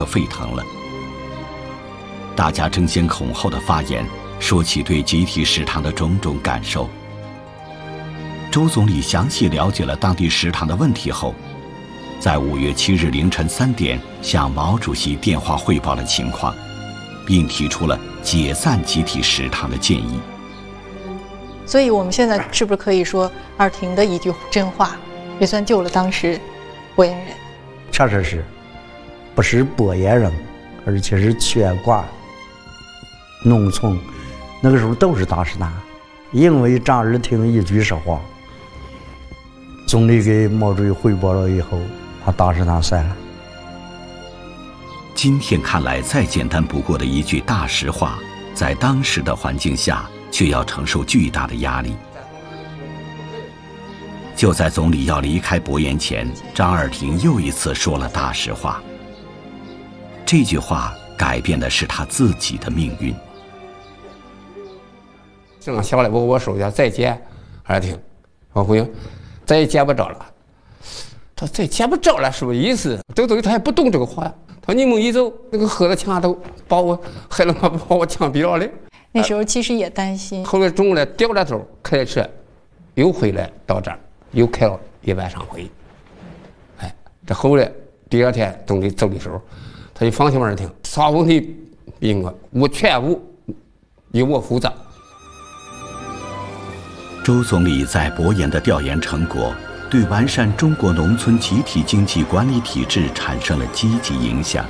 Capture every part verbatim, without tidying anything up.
沸腾了。大家争先恐后的发言，说起对集体食堂的种种感受。周总理详细了解了当地食堂的问题后，在五月七日凌晨三点向毛主席电话汇报了情况，并提出了解散集体食堂的建议。 所以我们现在是不是可以说，二婷的一句真话，也算救了当时博研人？ 确实是，不是博研人，而且是全国农村那个时候都是大食堂，因为张二婷一句实话，总理给毛主席汇报了以后，把大食堂删了。 今天看来再简单不过的一句大实话，在当时的环境下却要承受巨大的压力。就在总理要离开博研前，张二婷又一次说了大实话。这句话改变的是他自己的命运。 这样下来，我我手下再见二婷，我回应再也见不着了。他再见不着了什么意思？周总理他也不懂这个话呀。他你们一走，那个河的墙头把我害了，把我枪毙了嘞。 那时候其实也担心。 后来中午来掉了头，开车又回来到这儿，又开了一晚上会。哎，这后来第二天总理走的时候，他就放心二婷，啥问题病啊，我全部由我负责。 周总理在博研的调研成果，对完善中国农村集体经济管理体制产生了积极影响。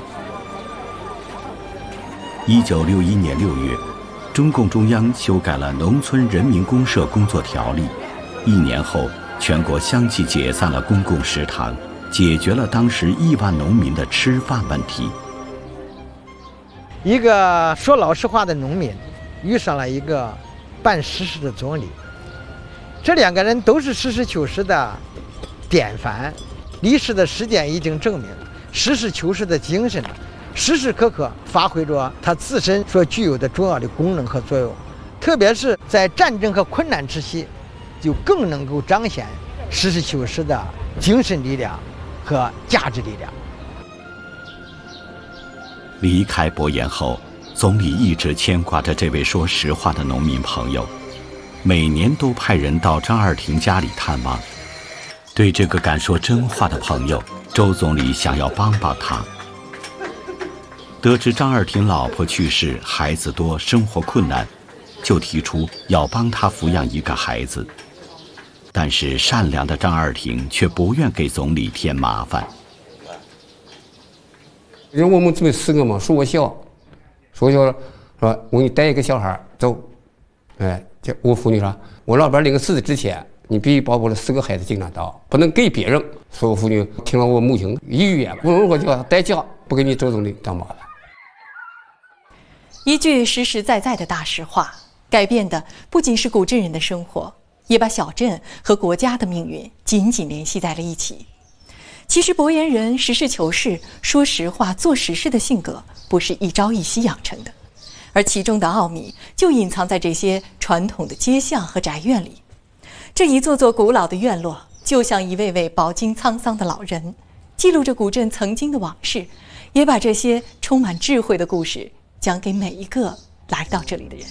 一九六一年六月，中共中央修改了《农村人民公社工作条例》，一年后，全国相继解散了公共食堂，解决了当时亿万农民的吃饭问题。 一个说老实话的农民，遇上了一个办实事的总理。这两个人都是实事求是的典范，历史的实践已经证明，实事求是的精神时时刻刻发挥着它自身所具有的重要的功能和作用，特别是在战争和困难时期，就更能够彰显实事求是的精神力量和价值力量。 离开博研后，总理一直牵挂着这位说实话的农民朋友，每年都派人到张二婷家里探望。对这个敢说真话的朋友，周总理想要帮帮他。得知张二婷老婆去世，孩子多，生活困难，就提出要帮他抚养一个孩子。但是善良的张二婷却不愿给总理添麻烦。 因为我们准备四个嘛，说我小，说我小说我给你带一个小孩走，哎，这我妇女说，我老伴领个死之前，你必须把我的四个孩子经常到，不能给别人。所有妇女听了我母亲一语言，不能我叫他代价，不给你周总理当麻烦。 一句实实在在的大实话，改变的不仅是古镇人的生活，也把小镇和国家的命运紧紧联系在了一起。其实博研人实事求是、说实话、做实事的性格，不是一朝一夕养成的，而其中的奥秘就隐藏在这些传统的街巷和宅院里。这一座座古老的院落，就像一位位饱经沧桑的老人，记录着古镇曾经的往事，也把这些充满智慧的故事讲给每一个来到这里的人。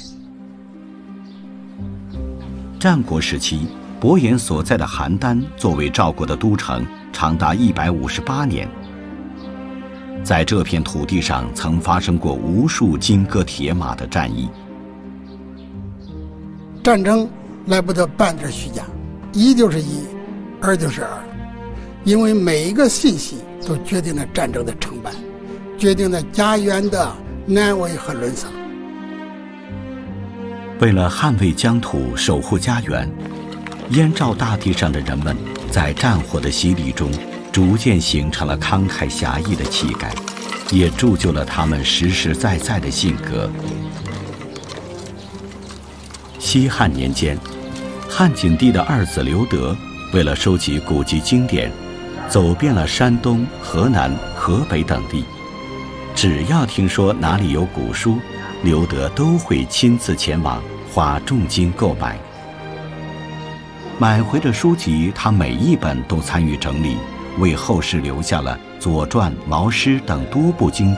战国时期，博研所在的邯郸作为赵国的都城，长达一百五十八年。在这片土地上，曾发生过无数金戈铁马的战役。 战争来不得半点虚假，一就是一，二就是二，因为每一个信息都决定了战争的成败，决定了家园的安危和沦丧。 为了捍卫疆土、守护家园，燕赵大地上的人们在战火的洗礼中，逐渐形成了慷慨侠义的气概，也铸就了他们实实在在的性格。西汉年间，汉景帝的二子刘德为了收集古籍经典，走遍了山东、河南、河北等地。只要听说哪里有古书，刘德都会亲自前往，花重金购买。买回的书籍，他每一本都参与整理，为后世留下了《左传》《毛诗》等多部经典。